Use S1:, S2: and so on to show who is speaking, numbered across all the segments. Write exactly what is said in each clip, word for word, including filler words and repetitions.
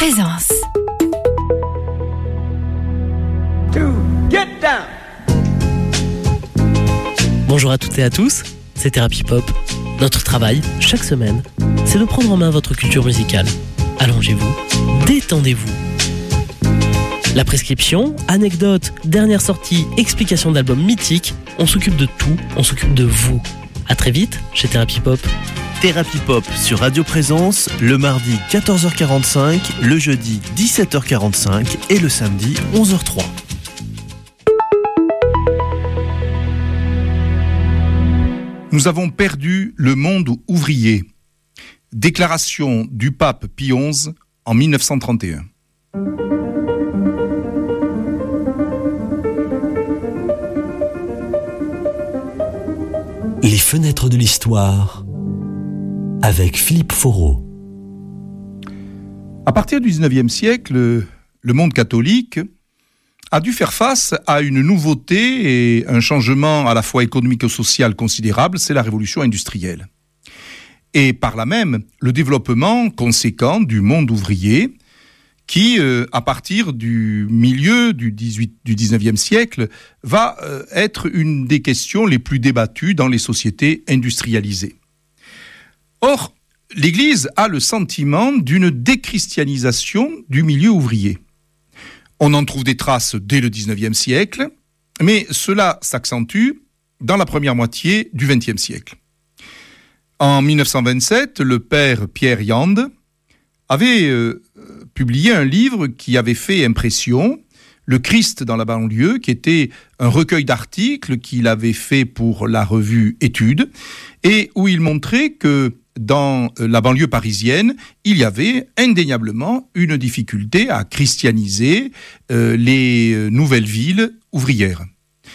S1: Présence.
S2: Two, get down.
S3: Bonjour à toutes et à tous, c'est Thérapie Pop. Notre travail, chaque semaine, c'est de prendre en main votre culture musicale. Allongez-vous, détendez-vous. La prescription, anecdotes, dernière sortie, explication d'albums mythiques, on s'occupe de tout, on s'occupe de vous. À très vite chez Thérapie Pop.
S4: Thérapie Pop sur Radio Présence, le mardi quatorze heures quarante-cinq, le jeudi dix-sept heures quarante-cinq et le samedi onze heures trois.
S5: Nous avons perdu le monde ouvrier. Déclaration du pape Pie onze en dix-neuf cent trente et un.
S6: Les fenêtres de l'histoire avec Philippe Foreau.
S5: À partir du dix-neuvième siècle, le monde catholique a dû faire face à une nouveauté et un changement à la fois économique et social considérable, c'est la révolution industrielle. Et par là même, le développement conséquent du monde ouvrier qui, euh, à partir du milieu du, dix-huit, du dix-neuvième siècle, va euh, être une des questions les plus débattues dans les sociétés industrialisées. Or, l'Église a le sentiment d'une déchristianisation du milieu ouvrier. On en trouve des traces dès le dix-neuvième siècle, mais cela s'accentue dans la première moitié du vingtième siècle. En dix-neuf cent vingt-sept, le père Pierre Yande avait euh, publié un livre qui avait fait impression, Le Christ dans la banlieue, qui était un recueil d'articles qu'il avait fait pour la revue Études, et où il montrait que dans la banlieue parisienne, il y avait indéniablement une difficulté à christianiser euh, les nouvelles villes ouvrières.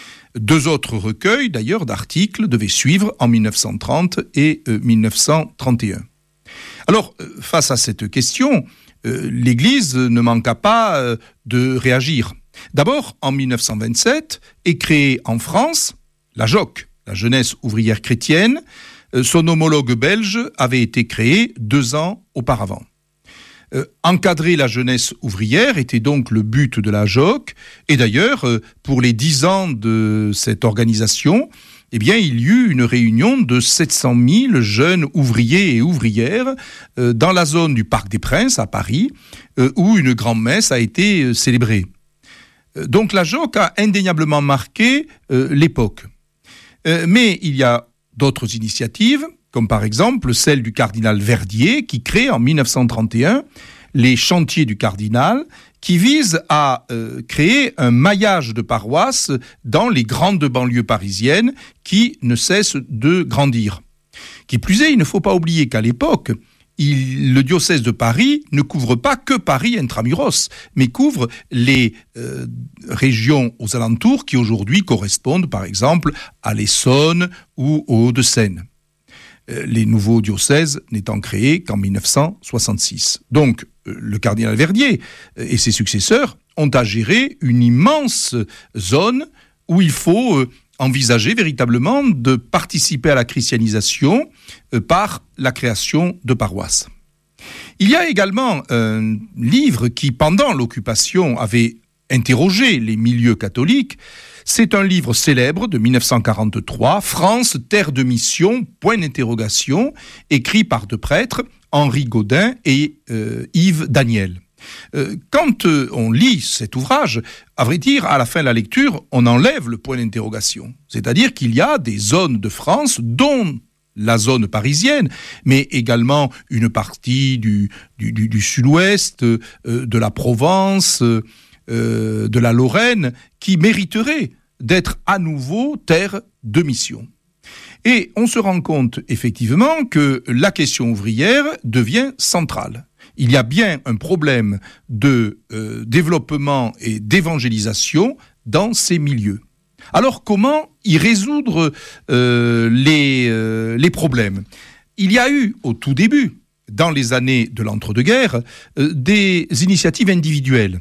S5: Deux autres recueils, d'ailleurs, d'articles devaient suivre en dix-neuf cent trente et euh, dix-neuf cent trente et un. Alors, euh, face à cette question, euh, l'Église ne manqua pas euh, de réagir. D'abord, en dix-neuf cent vingt-sept, est créée en France la J O C, la Jeunesse ouvrière chrétienne. Son homologue belge avait été créé deux ans auparavant. Euh, encadrer la jeunesse ouvrière était donc le but de la J O C. Et d'ailleurs, euh, pour les dix ans de cette organisation, eh bien, il y eut une réunion de sept cent mille jeunes ouvriers et ouvrières euh, dans la zone du Parc des Princes, à Paris, euh, où une grand-messe a été euh, célébrée. Euh, donc la J O C a indéniablement marqué euh, l'époque. Euh, mais il y a d'autres initiatives, comme par exemple celle du cardinal Verdier, qui crée en dix-neuf cent trente et un les chantiers du cardinal, qui visent à euh, créer un maillage de paroisses dans les grandes banlieues parisiennes qui ne cessent de grandir. Qui plus est, il ne faut pas oublier qu'à l'époque, il, le diocèse de Paris ne couvre pas que Paris intramuros, mais couvre les euh, régions aux alentours qui aujourd'hui correspondent par exemple à l'Essonne ou aux Hauts-de-Seine. Euh, les nouveaux diocèses n'étant créés qu'en dix-neuf cent soixante-six. Donc euh, le cardinal Verdier euh, et ses successeurs ont à gérer une immense zone où il faut euh, envisager véritablement de participer à la christianisation euh, par la création de paroisses. Il y a également un livre qui, pendant l'occupation, avait interrogé les milieux catholiques. C'est un livre célèbre de dix-neuf cent quarante-trois, « France, terre de mission », point d'interrogation, écrit par deux prêtres, Henri Gaudin et euh, Yves Daniel. Euh, quand euh, on lit cet ouvrage, à vrai dire, à la fin de la lecture, on enlève le point d'interrogation. C'est-à-dire qu'il y a des zones de France, dont la zone parisienne, mais également une partie du, du, du, du sud-ouest, euh, de la Provence, euh, de la Lorraine, qui mériteraient d'être à nouveau terre de mission. Et on se rend compte effectivement que la question ouvrière devient centrale. Il y a bien un problème de euh, développement et d'évangélisation dans ces milieux. Alors comment y résoudre euh, les, euh, les problèmes ? Il y a eu au tout début, dans les années de l'entre-deux-guerres, euh, des initiatives individuelles.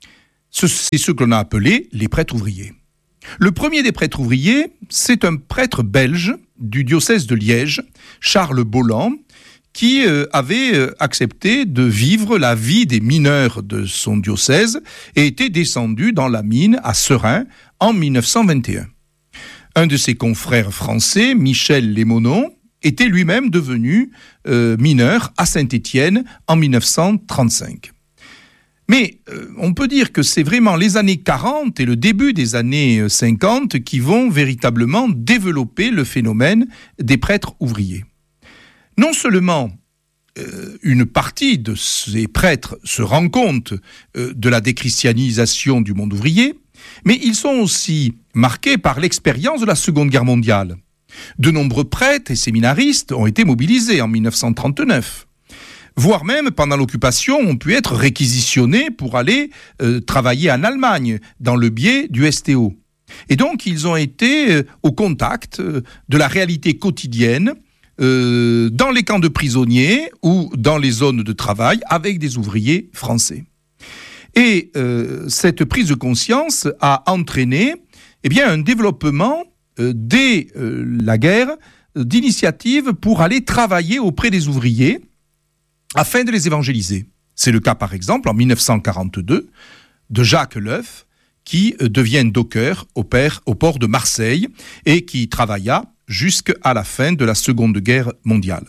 S5: Ce, c'est ce que l'on a appelé les prêtres ouvriers. Le premier des prêtres ouvriers, c'est un prêtre belge du diocèse de Liège, Charles Bolland, qui euh, avait euh, accepté de vivre la vie des mineurs de son diocèse et était descendu dans la mine à Serein en dix-neuf cent vingt et un. Un de ses confrères français, Michel Lémonon, était lui-même devenu euh, mineur à Saint-Étienne en dix-neuf cent trente-cinq. Mais euh, on peut dire que c'est vraiment les années quarante et le début des années cinquante qui vont véritablement développer le phénomène des prêtres ouvriers. Non seulement euh, une partie de ces prêtres se rend compte euh, de la déchristianisation du monde ouvrier, mais ils sont aussi marqués par l'expérience de la Seconde Guerre mondiale. De nombreux prêtres et séminaristes ont été mobilisés en dix-neuf cent trente-neuf. Voire même, pendant l'occupation, ont pu être réquisitionnés pour aller euh, travailler en Allemagne, dans le biais du S T O. Et donc, ils ont été euh, au contact euh, de la réalité quotidienne, euh, dans les camps de prisonniers ou dans les zones de travail, avec des ouvriers français. Et euh, cette prise de conscience a entraîné eh bien, un développement, euh, dès euh, la guerre, euh, d'initiatives pour aller travailler auprès des ouvriers, afin de les évangéliser. C'est le cas, par exemple, en dix-neuf cent quarante-deux, de Jacques Leuf, qui devient docker au, père, au port de Marseille et qui travailla jusqu'à la fin de la Seconde Guerre mondiale.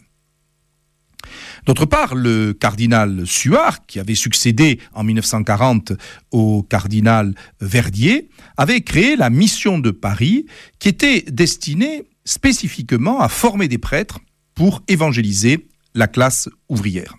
S5: D'autre part, le cardinal Suard, qui avait succédé en dix-neuf cent quarante au cardinal Verdier, avait créé la mission de Paris, qui était destinée spécifiquement à former des prêtres pour évangéliser la classe ouvrière.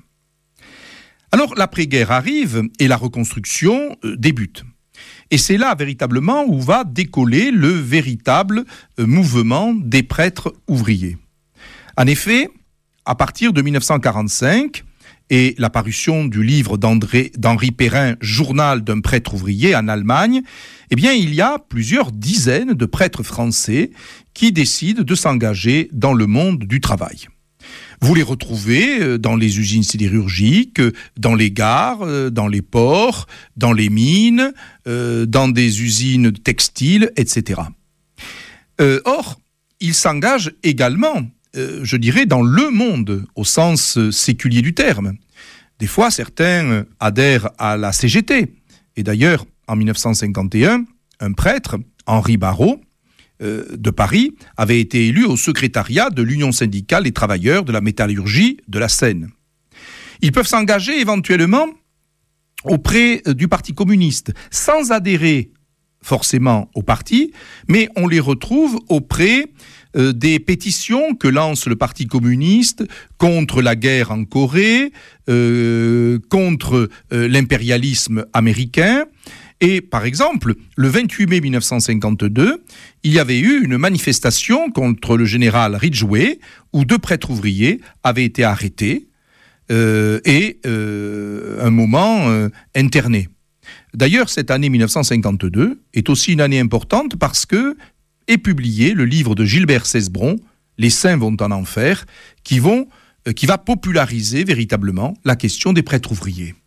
S5: Alors l'après-guerre arrive et la reconstruction euh, débute. Et c'est là véritablement où va décoller le véritable euh, mouvement des prêtres ouvriers. En effet, à partir de dix-neuf cent quarante-cinq et la parution du livre d'André, d'Henri Perrin, Journal d'un prêtre ouvrier en Allemagne, eh bien, il y a plusieurs dizaines de prêtres français qui décident de s'engager dans le monde du travail. Vous les retrouvez dans les usines sidérurgiques, dans les gares, dans les ports, dans les mines, dans des usines textiles, et cetera. Euh, or, ils s'engagent également, euh, je dirais, dans le monde, au sens séculier du terme. Des fois, certains adhèrent à la C G T. Et d'ailleurs, en dix-neuf cent cinquante et un, un prêtre, Henri Barrault, de Paris, avait été élu au secrétariat de l'Union syndicale des travailleurs de la métallurgie de la Seine. Ils peuvent s'engager éventuellement auprès du Parti communiste, sans adhérer forcément au parti, mais on les retrouve auprès euh, des pétitions que lance le Parti communiste contre la guerre en Corée, euh, contre euh, l'impérialisme américain. Et par exemple, le vingt-huit mai mille neuf cent cinquante-deux, il y avait eu une manifestation contre le général Ridgway, où deux prêtres ouvriers avaient été arrêtés euh, et euh, un moment euh, internés. D'ailleurs, cette année mille neuf cent cinquante-deux est aussi une année importante parce que est publié le livre de Gilbert Cesbron, Les saints vont en enfer, qui, vont, euh, qui va populariser véritablement la question des prêtres ouvriers.